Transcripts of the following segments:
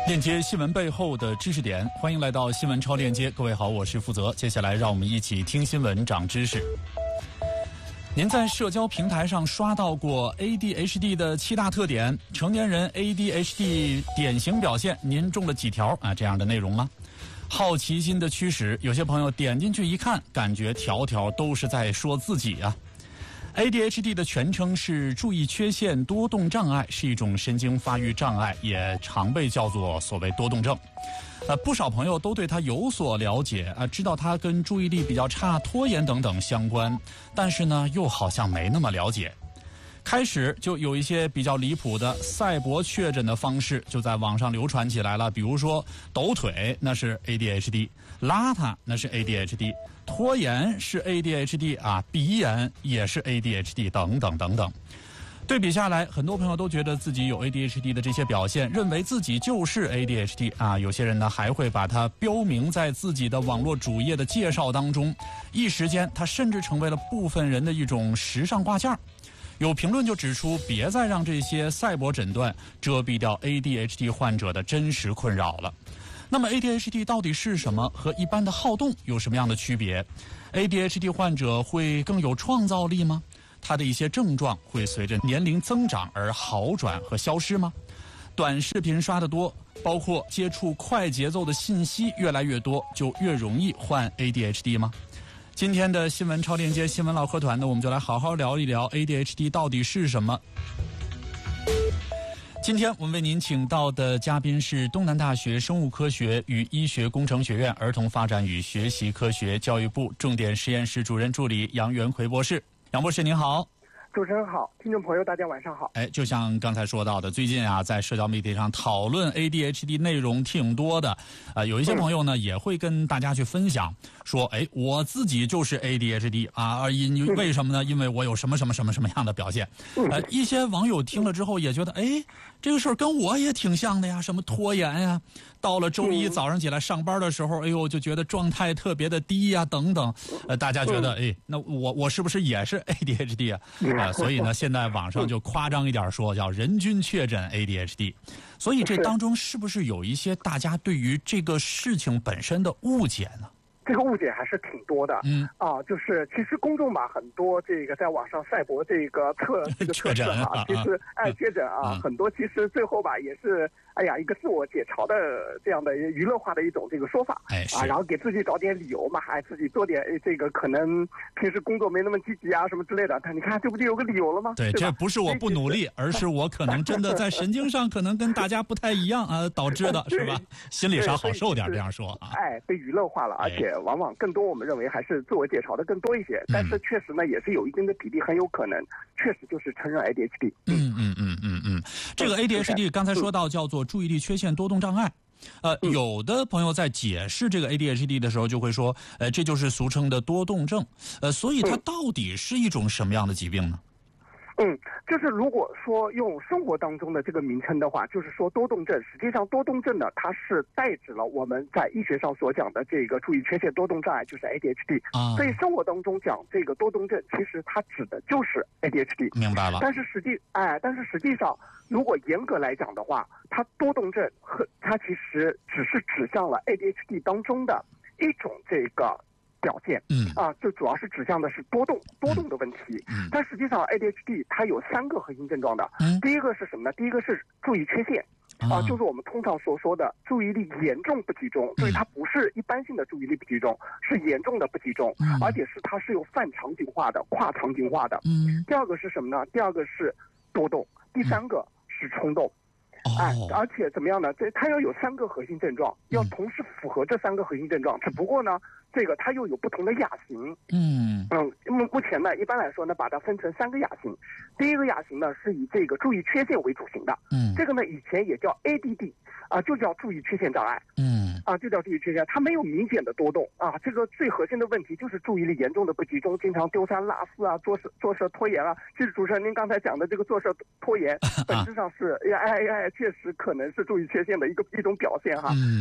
链接新闻背后的知识点，欢迎来到新闻超链接。各位好，我是负责。接下来让我们一起听新闻长知识。您在社交平台上刷到过 ADHD 的7大特点，成年人 ADHD 典型表现，您中了几条这样的内容吗？好奇心的驱使，有些朋友点进去一看，感觉条条都是在说自己啊。ADHD 的全称是注意缺陷多动障碍，是一种神经发育障碍，也常被叫做所谓多动症。不少朋友都对它有所了解知道它跟注意力比较差、拖延等等相关，但是呢，又好像没那么了解。开始就有一些比较离谱的赛博确诊的方式就在网上流传起来了，比如说抖腿那是 ADHD， 邋遢那是 ADHD， 拖延是 ADHD 鼻炎也是 ADHD 等等等等。对比下来，很多朋友都觉得自己有 ADHD 的这些表现，认为自己就是 ADHD 有些人呢还会把它标明在自己的网络主页的介绍当中，一时间它甚至成为了部分人的一种时尚挂件。有评论就指出，别再让这些赛博诊断遮蔽掉 ADHD 患者的真实困扰了。那么 ADHD 到底是什么？和一般的好动有什么样的区别？ ADHD 患者会更有创造力吗？它的一些症状会随着年龄增长而好转和消失吗？短视频刷得多，包括接触快节奏的信息越来越多，就越容易患 ADHD 吗？今天的新闻超链接新闻唠嗑团呢，我们就来好好聊一聊 ADHD 到底是什么。今天我们为您请到的嘉宾是东南大学生物科学与医学工程学院儿童发展与学习科学教育部重点实验室主任助理杨元奎博士。杨博士您好。 主持人好，听众朋友大家晚上好。 就像刚才说到的，最近在社交媒体上讨论 ADHD 内容挺多的，有一些朋友呢也会跟大家去分享，说我自己就是 ADHD 为什么呢？因为我有什么什么什么什么样的表现。一些网友听了之后也觉得，这个事儿跟我也挺像的呀，什么拖延呀，到了周一早上起来上班的时候，就觉得状态特别的低呀，等等。大家觉得，那我是不是也是 ADHD 啊？所以呢，现在网上就夸张一点说，叫人均确诊 ADHD。所以这当中是不是有一些大家对于这个事情本身的误解呢？ 这个误解还是挺多的。就是其实公众很多这个在网上赛博这个确诊其实确诊很多其实最后也是一个自我解嘲的这样的娱乐化的一种这个说法然后给自己找点理由嘛，自己做点这个可能平时工作没那么积极什么之类的，你看这不就有个理由了吗？ 对，这不是我不努力，而是我可能真的在神经上可能跟大家不太一样导致的，是吧？心理上好受点这样说被娱乐化了，而且往往更多我们认为还是自我解嘲的更多一些，但是确实呢也是有一定的比例很有可能确实就是承认 ADHD。 这个 ADHD 刚才说到叫做注意力缺陷多动障碍。有的朋友在解释这个 ADHD 的时候就会说，这就是俗称的多动症。所以它到底是一种什么样的疾病呢？ 就是如果说用生活当中的这个名称的话，就是说多动症。实际上多动症呢，它是代指了我们在医学上所讲的这个注意缺陷多动障碍，就是 ADHD。所以生活当中讲这个多动症，其实它指的就是 ADHD。 明白了。 但是实际上，如果严格来讲的话，它多动症它其实只是指向了 ADHD 当中的一种这个表现，就主要是指向的是多动的问题。但实际上 ADHD 它有3个核心症状的。第一个是什么呢？第一个是注意缺陷，就是我们通常所说的注意力严重不集中，所以它不是一般性的注意力不集中，是严重的不集中，而且它是有泛场景化的、跨场景化的。第二个是什么呢？第二个是多动，第3个是冲动。而且怎么样呢？它要有3个核心症状，要同时符合这3个核心症状。只不过呢，这个它又有不同的亚型。目前呢，一般来说呢，把它分成3个亚型。第一个亚型呢，是以这个注意缺陷为主型的。这个呢，以前也叫 ADD，就叫注意缺陷障碍。就叫注意缺陷，它没有明显的多动这个最核心的问题就是注意力严重的不集中，经常丢三落四做事拖延其实主持人您刚才讲的这个做事拖延，本质上是确实可能是注意缺陷的一种表现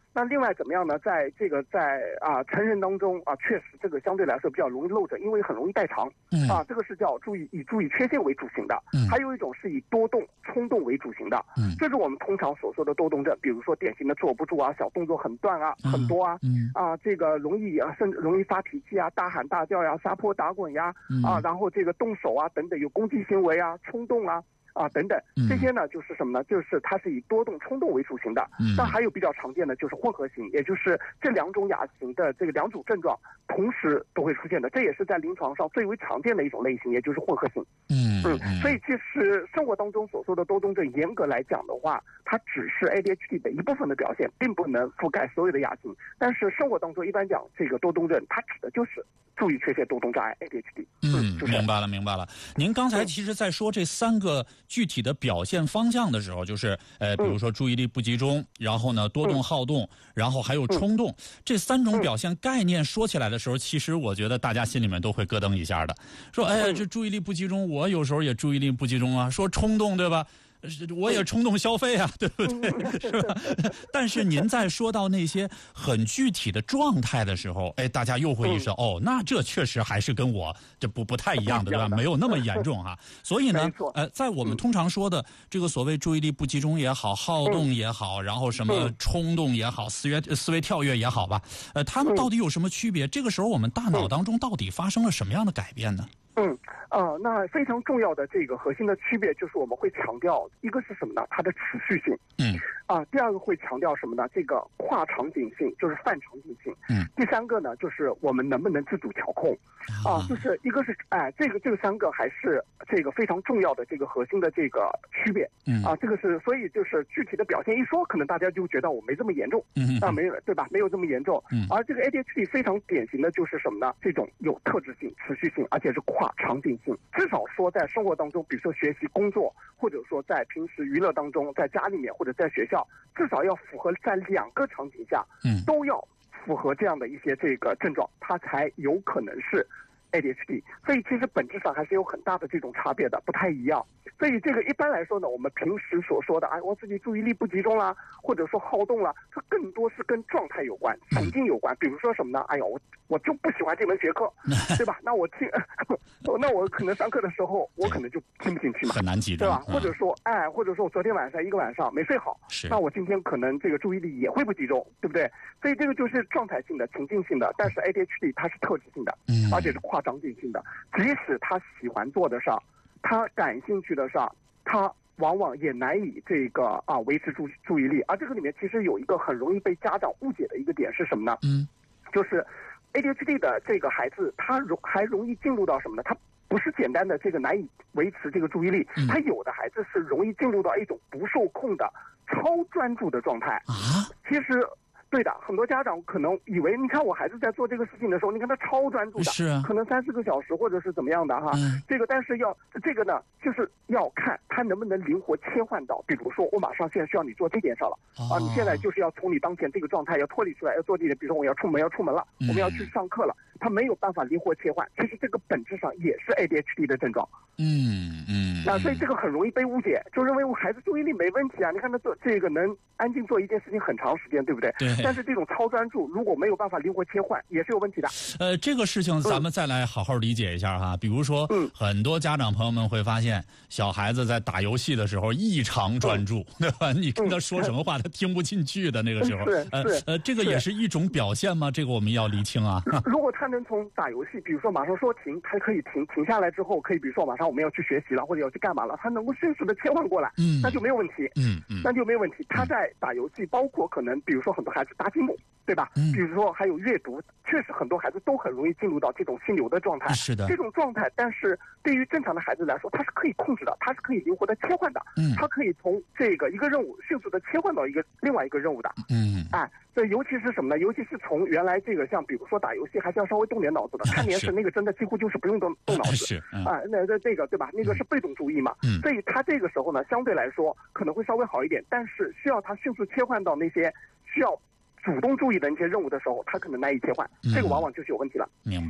那另外怎么样呢？在成人当中啊，确实这个相对来说比较容易漏诊，因为很容易代偿。这个是叫以注意缺陷为主型的。还有一种是以多动冲动为主型的。这是我们通常所说的多动症，比如说典型的坐不住啊，小动作很断啊，很多啊。这个甚至容易发脾气啊，大喊大叫呀，撒泼打滚呀，然后这个动手啊等等，有攻击行为啊，冲动啊。等等，这些呢就是什么呢？就是它是以多动冲动为主型的。那还有比较常见的就是混合型，也就是这两种亚型的这个两组症状同时都会出现的，这也是在临床上最为常见的一种类型，也就是混合型。所以其实生活当中所说的多动症，严格来讲的话，它只是 ADHD 的一部分的表现，并不能覆盖所有的亚型。但是生活当中一般讲这个多动症，它指的就是注意缺陷多动障碍 ADHD。 明白了。您刚才其实在说这三个具体的表现方向的时候，就是比如说注意力不集中，然后呢多动好动，然后还有冲动，这三种表现概念说起来的时候，其实我觉得大家心里面都会咯噔一下的，说这注意力不集中，我有时候也注意力不集中啊，说冲动对吧？我也冲动消费啊，对不对？是吧？但是您在说到那些很具体的状态的时候，大家又会意识到，那这确实还是跟我这不太一样的，对吧？没有那么严重哈。所以呢，在我们通常说的这个所谓注意力不集中也好，好动也好，然后什么冲动也好，思维跳跃也好吧，他们到底有什么区别？这个时候我们大脑当中到底发生了什么样的改变呢？ 那非常重要的这个核心的区别就是我们会强调一个是什么呢？它的持续性。第二个会强调什么呢？这个跨场景性，就是泛场景性。第三个呢，就是我们能不能自主调控。就是一个是这个三个还是这个非常重要的这个核心的这个区别。这个是所以就是具体的表现一说，可能大家就觉得我没这么严重。没有对吧？没有这么严重。而这个 ADHD 非常典型的就是什么呢？这种有特质性、持续性，而且是跨场景性。至少说在生活当中，比如说学习、工作，或者说在平时娱乐当中，在家里面或者在学校，至少要符合在两个场景下，都要符合这样的一些这个症状，它才有可能是 ADHD。所以其实本质上还是有很大的这种差别的，不太一样。所以这个一般来说呢，我们平时所说的我自己注意力不集中啦，或者说好动啦，它更多是跟状态有关、情境有关。比如说什么呢？我就不喜欢这门学科，对吧？那我可能上课的时候我可能就听不进去嘛， 很难集中， 对吧？或者说我昨天晚上一个晚上没睡好，那我今天可能这个注意力也会不集中，对不对？所以这个就是状态性的、情境性的。但是 ADHD 它是特质性的，而且是跨场景性的。即使他喜欢做的事儿，他感兴趣的事儿，他往往也难以这个维持注意力。而这个里面其实有一个很容易被家长误解的一个点是什么呢？就是ADHD 的这个孩子，他还容易进入到什么呢？他不是简单的这个难以维持这个注意力，他有的孩子是容易进入到一种不受控的超专注的状态。其实对的，很多家长可能以为，你看我孩子在做这个事情的时候，你看他超专注的， 是可能3-4个小时或者是怎么样的哈。但是这个呢，就是要看他能不能灵活切换到，比如说我马上现在需要你做这件事了你现在就是要从你当前这个状态要脱离出来，要做这件，比如说我要出门了，我们要去上课了，他没有办法灵活切换，其实这个本质上也是 ADHD 的症状。所以这个很容易被误解，就认为我孩子注意力没问题啊，你看他做这个能安静做一件事情很长时间，对不对？ 对。 但是这种超专注如果没有办法灵活切换，也是有问题的。 这个事情咱们再来好好理解一下哈。比如说，很多家长朋友们会发现，小孩子在打游戏的时候异常专注，对吧？你跟他说什么话，他听不进去的那个时候。这个也是一种表现吗？这个我们要厘清啊。 如果他能从打游戏，比如说马上说停，他可以停下来之后，可以比如说马上我们要去学习了，或者要去干嘛了，他能够迅速的切换过来，那就没有问题。那就没有问题。他在打游戏，包括可能比如说很多孩子搭积木，对吧？比如说还有阅读，确实很多孩子都很容易进入到这种心流的状态。 是的， 这种状态，但是对于正常的孩子来说，他是可以控制的，他是可以灵活的切换的。他可以从这个一个任务迅速的切换到另外一个任务的。这尤其是什么呢？尤其是从原来这个像比如说打游戏还是要稍微动点脑子的，看电视那个真的几乎就是不用动脑子。这个对吧？那个是被动注意嘛。所以他这个时候呢，相对来说可能会稍微好一点，但是需要他迅速切换到那些需要主动注意的那些任务的时候，他可能难以切换，这个往往就是有问题了。 明白了。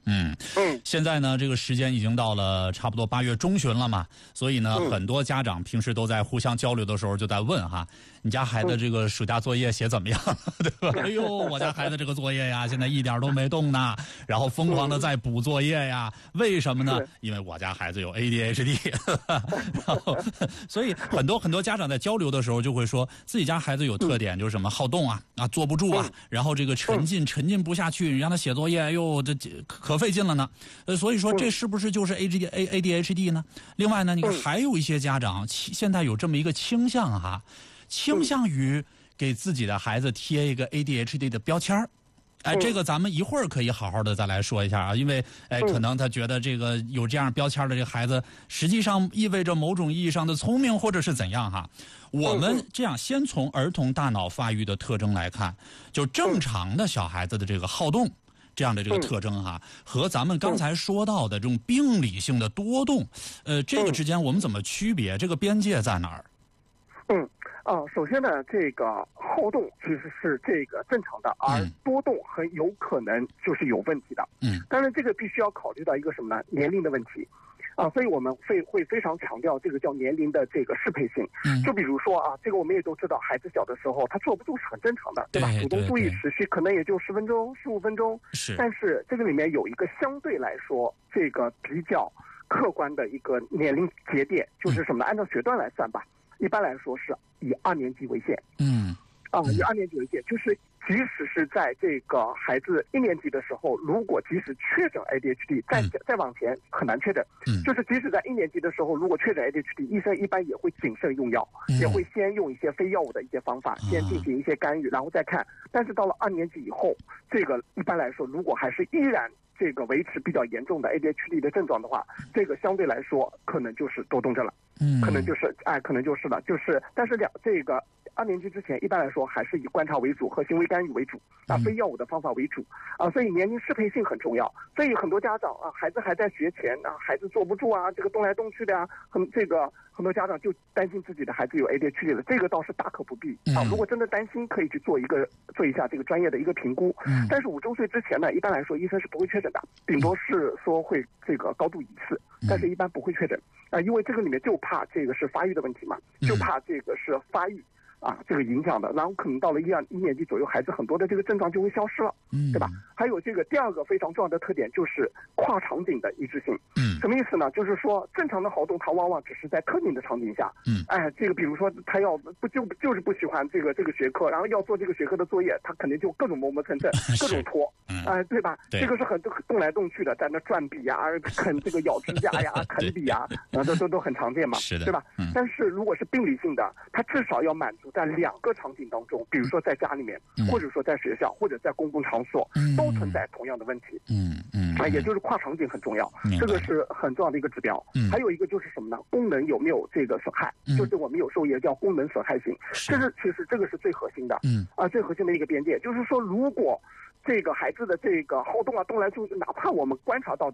现在呢，这个时间已经到了差不多8月中旬了嘛，所以呢，很多家长平时都在互相交流的时候就在问哈，你家孩子这个暑假作业写怎么样，对吧？哎呦，我家孩子这个作业呀，现在一点都没动呢，然后疯狂的在补作业呀，为什么呢？因为我家孩子有 ADHD， 然后所以很多家长在交流的时候就会说自己家孩子有特点，就是什么好动啊，坐不住啊，然后这个沉浸不下去，你让他写作业，哎呦，这可费劲了呢。所以说这是不是就是 ADHD 呢？另外呢，你看还有一些家长现在有这么一个倾向哈，倾向于给自己的孩子贴一个 ADHD 的标签儿。这个咱们一会儿可以好好的再来说一下啊，因为可能他觉得这个有这样标签的这个孩子，实际上意味着某种意义上的聪明或者是怎样哈。我们这样先从儿童大脑发育的特征来看，就正常的小孩子的这个好动这样的这个特征哈，和咱们刚才说到的这种病理性的多动，这个之间我们怎么区别？这个边界在哪儿？ 首先呢，这个好动其实是这个正常的，而多动很有可能就是有问题的。当然这个必须要考虑到一个什么呢？年龄的问题。所以我们会非常强调这个叫年龄的这个适配性。就比如说这个我们也都知道，孩子小的时候他坐不住是很正常的，对吧？主动注意持续可能也就10分钟、15分钟。但是这个里面有一个相对来说这个比较客观的一个年龄节点，就是什么呢？按照学段来算吧，一般来说是以2年级为限。以2年级为限，就是即使是在这个孩子1年级的时候，如果即使确诊 ADHD， 再往前很难确诊。就是即使在1年级的时候，如果确诊 ADHD， 医生一般也会谨慎用药，也会先用一些非药物的一些方法，先进行一些干预，然后再看。但是到了2年级以后，这个一般来说，如果还是依然这个维持比较严重的 ADHD 的症状的话，这个相对来说可能就是多动症了。可能就是了，但是这个2年级之前一般来说还是以观察为主和行为干预为主非药物的方法为主所以年龄适配性很重要。所以很多家长孩子还在学前孩子坐不住这个动来动去的很多家长就担心自己的孩子有 ADHD 的，这个倒是大可不必如果真的担心，可以去做一下这个专业的一个评估。但是5周岁之前呢，一般来说医生是不会确诊的，顶多是说会这个高度疑似，但是一般不会确诊因为这个里面就怕这个是发育的问题嘛，就怕这个是发育这个影响的，然后可能到了1年级左右，孩子很多的这个症状就会消失了，对吧？还有这个第二个非常重要的特点就是跨场景的一致性。什么意思呢？就是说正常的好动，它往往只是在特定的场景下，这个比如说他要就是不喜欢这个学科，然后要做这个学科的作业，他肯定就各种磨磨蹭蹭，各种拖，对吧？这个是很动来动去的，在那转笔啃这个咬指甲啃笔都很常见嘛，对吧？但是如果是病理性的，它至少要满足在2个场景当中，比如说在家里面，或者说在学校，或者在公共场所，都存在同样的问题。也就是跨场景很重要，这个是很重要的一个指标。还有一个就是什么呢？功能有没有这个损害？就是我们有时候也叫功能损害性，其实这个是最核心的。最核心的一个边界，就是说如果这个孩子的这个好动动来动去，哪怕我们观察到